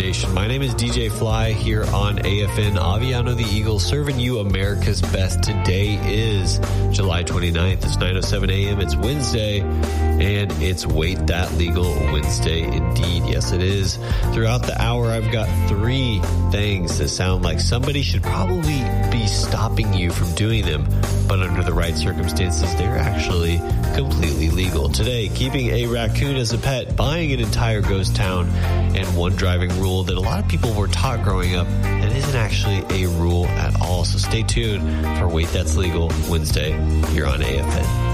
station. My name is DJ Fly here on AFN Aviano the Eagle, serving you America's best. Today is July 29th. It's 9:07 a.m. It's Wednesday, and it's Wait That Legal Wednesday indeed. Yes, it is. Throughout the hour, I've got 3 things that sound like somebody should probably be stopping you from doing them, but under the right circumstances, they're actually completely legal. Today, keeping a raccoon as a pet, buying an entire ghost town, and one driving rule that a lot of people were taught growing up and isn't actually a rule at all. So stay tuned for Wait That's Legal Wednesday here on AFN.